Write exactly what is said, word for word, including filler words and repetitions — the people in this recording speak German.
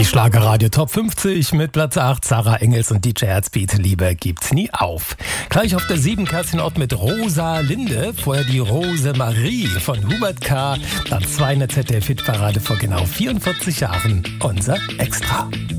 Schlagerradio Top fünfzig mit Platz acht, Sarah Engels und D J Herzbeat, Liebe gibt's nie auf. Gleich auf der sieben, Kerstin Ott mit Rosa Linde, vorher die Rose Marie von Hubert K., dann zwei in der Z D F-Hitparade vor genau vierundvierzig Jahren, unser Extra.